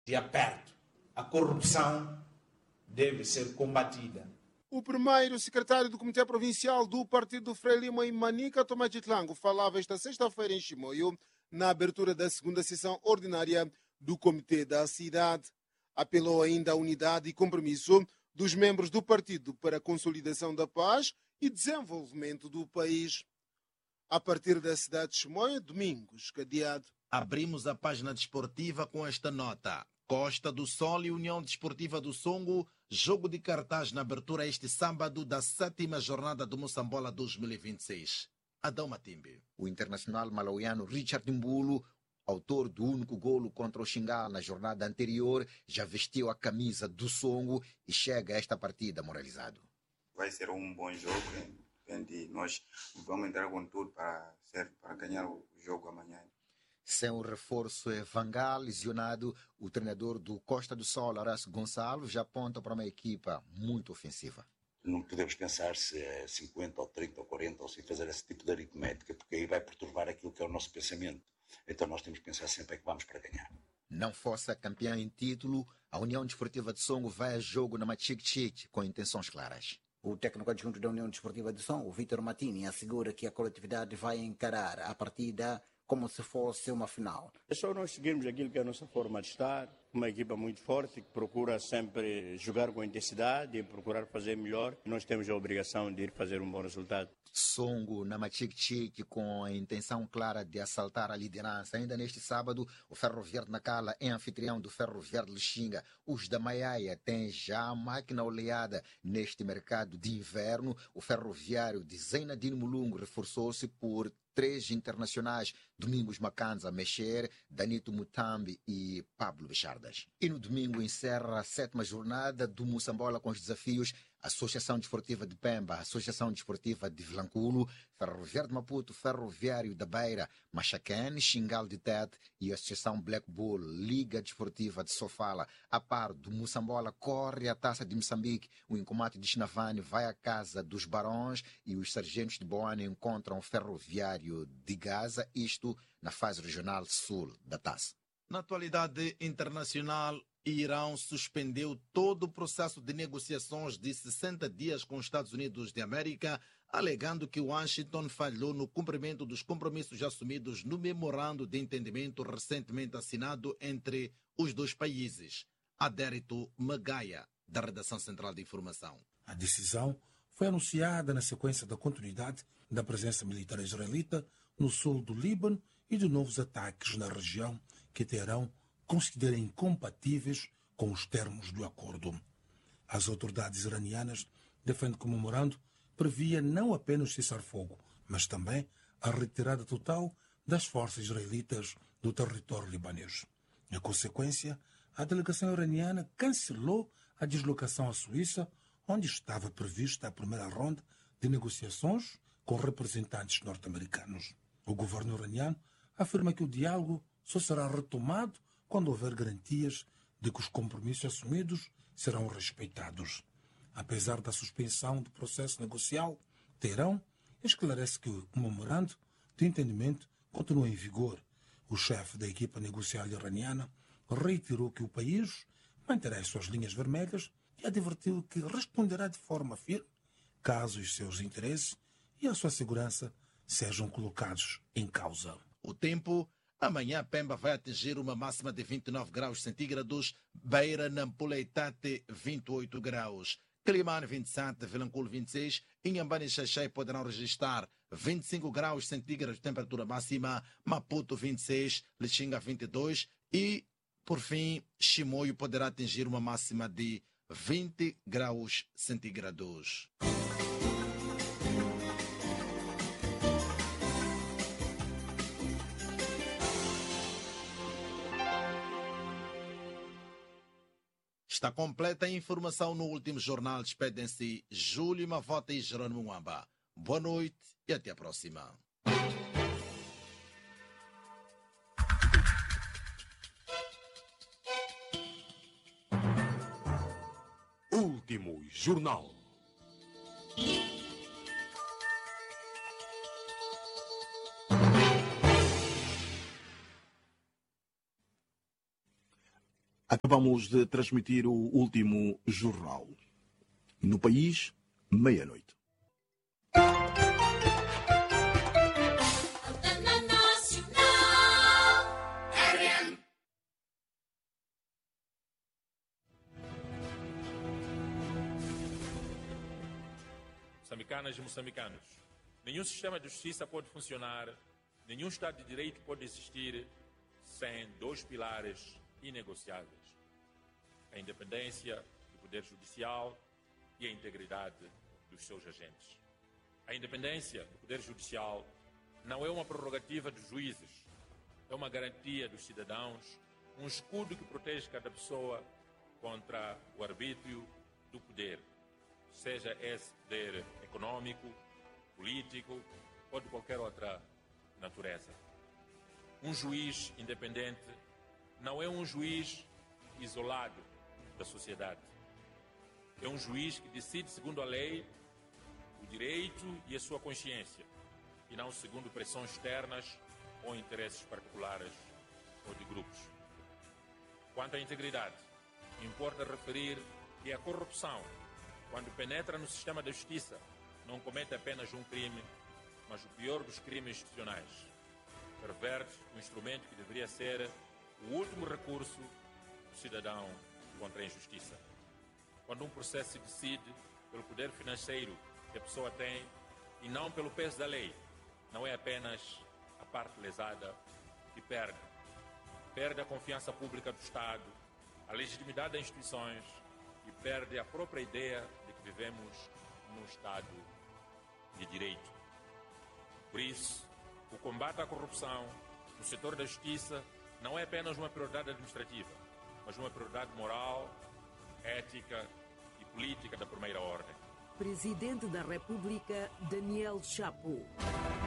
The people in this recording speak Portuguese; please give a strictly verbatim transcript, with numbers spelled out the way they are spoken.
de aperto. A corrupção deve ser combatida. O primeiro secretário do Comitê Provincial do Partido Frelimo em Manica, Tomás Tlango, falava esta sexta-feira em Chimoio, na abertura da segunda sessão ordinária do Comitê da Cidade. Apelou ainda à unidade e compromisso dos membros do partido para a consolidação da paz e desenvolvimento do país. A partir da cidade de Chimoio, Domingos Cadeado. Abrimos a página desportiva com esta nota. Costa do Sol e União Desportiva do Songo, jogo de cartaz na abertura este sábado da sétima jornada do Moçambola dois mil e vinte e seis. Adão Matimbe. O internacional malauiano Richard Mbulo, autor do único golo contra o Xingal na jornada anterior, já vestiu a camisa do Songo e chega a esta partida moralizado. Vai ser um bom jogo, e nós vamos entrar com tudo para, ser, para ganhar o jogo amanhã. Sem o reforço Vangal lesionado, o treinador do Costa do Sol, Horácio Gonçalves, já aponta para uma equipa muito ofensiva. Não podemos pensar se é cinquenta ou trinta ou quarenta ou se fazer esse tipo de aritmética, porque aí vai perturbar aquilo que é o nosso pensamento. Então nós temos que pensar sempre é que vamos para ganhar. Não fosse campeã em título, a União Desportiva de Songo vai a jogo na Machique-Chique com intenções claras. O técnico adjunto da União Desportiva de Songo, Vítor Matini, assegura que a coletividade vai encarar a partida como se fosse uma final. É só nós seguirmos aquilo que é a nossa forma de estar, uma equipa muito forte que procura sempre jogar com intensidade e procurar fazer melhor. Nós temos a obrigação de ir fazer um bom resultado. Songo na Machique-Chique com a intenção clara de assaltar a liderança. Ainda neste sábado, o Ferroviário Nacala é anfitrião do Ferroviário Lixinga. Os da Maiaia têm já a máquina oleada neste mercado de inverno. O Ferroviário de Zeinadine Mulungu reforçou-se por três internacionais, Domingos Macanza Mexer, Danito Mutambi e Pablo Bichardas. E no domingo encerra a sétima jornada do Moçambola com os desafios Associação Desportiva de Pemba, Associação Desportiva de Vilanculo, Ferroviário de Maputo, Ferroviário da Beira, Machacan, Xingal de Tete e Associação Black Bull, Liga Desportiva de Sofala. A par do Moçambola corre a Taça de Moçambique, o Incomate de Chinavane vai à Casa dos Barões e os Sargentos de Boana encontram o Ferroviário de Gaza, isto na fase regional sul da Taça. Na atualidade internacional, Irão suspendeu todo o processo de negociações de sessenta dias com os Estados Unidos de América, alegando que Washington falhou no cumprimento dos compromissos assumidos no memorando de entendimento recentemente assinado entre os dois países. Adérito Magaia, da Redação Central de Informação. A decisão foi anunciada na sequência da continuidade da presença militar israelita no sul do Líbano e de novos ataques na região que Teherão considera incompatíveis com os termos do acordo. As autoridades iranianas defendem que o memorando previa não apenas cessar-fogo, mas também a retirada total das forças israelitas do território libanês. Em consequência, a delegação iraniana cancelou a deslocação à Suíça, onde estava prevista a primeira ronda de negociações com representantes norte-americanos. O governo iraniano afirma que o diálogo só será retomado quando houver garantias de que os compromissos assumidos serão respeitados. Apesar da suspensão do processo negocial, Teherão esclarece que o memorando de entendimento continua em vigor. O chefe da equipa negocial iraniana reiterou que o país manterá as suas linhas vermelhas e advertiu que responderá de forma firme caso os seus interesses e a sua segurança sejam colocados em causa. O tempo. Amanhã Pemba vai atingir uma máxima de vinte e nove graus centígrados, Beira, Nampula e Tete vinte e oito graus, Climane vinte e sete, Vilanculo vinte e seis, Inhambane e Xaixai poderão registrar vinte e cinco graus centígrados de temperatura máxima, Maputo vinte e seis, Lixinga vinte e dois e, por fim, Chimoio poderá atingir uma máxima de vinte graus centígrados. Está completa a informação no último jornal. Despedem-se Júlio Mavota e Jerônimo Mwamba. Boa noite e até a próxima. Último jornal. acabamos de transmitir o último jornal. No país, meia-noite. Moçambicanas e moçambicanos, nenhum sistema de justiça pode funcionar, nenhum Estado de Direito pode existir sem dois pilares inegociáveis: a independência do Poder Judicial e a integridade dos seus agentes. A independência do Poder Judicial não é uma prerrogativa dos juízes, é uma garantia dos cidadãos, um escudo que protege cada pessoa contra o arbítrio do poder, seja esse poder econômico, político ou de qualquer outra natureza. Um juiz independente não é um juiz isolado da sociedade. É um juiz que decide segundo a lei, o direito e a sua consciência, e não segundo pressões externas ou interesses particulares ou de grupos. Quanto à integridade, importa referir que a corrupção, quando penetra no sistema da justiça, não comete apenas um crime, mas o pior dos crimes institucionais. Perverte um instrumento que deveria ser o último recurso do cidadão contra a injustiça. Quando um processo se decide pelo poder financeiro que a pessoa tem e não pelo peso da lei, não é apenas a parte lesada que perde. Perde a confiança pública do Estado, a legitimidade das instituições e perde a própria ideia de que vivemos num Estado de Direito. Por isso, o combate à corrupção no setor da justiça não é apenas uma prioridade administrativa, mas uma prioridade moral, ética e política da primeira ordem. Presidente da República, Daniel Chapo.